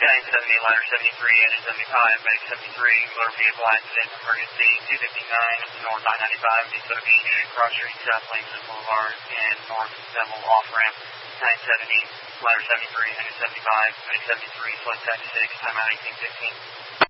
970, ladder 73, and 75, medic 73, motor vehicle accident, emergency 259, north I-95, DSOD unit, cross street, south Langston Boulevard, and north Bevel off-ramp, 970, ladder 73, and 75, medic 73, flight 76, time out 1815.